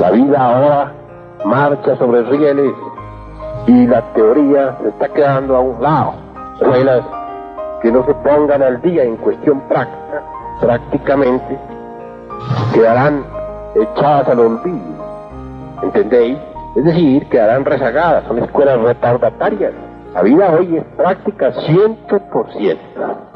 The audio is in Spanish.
La vida ahora marcha sobre rieles y la teoría se está quedando a un lado. Escuelas que no se pongan al día en cuestión práctica, prácticamente quedarán echadas al olvido. ¿Entendéis? Es decir, quedarán rezagadas, son escuelas retardatarias. La vida hoy es práctica 100%.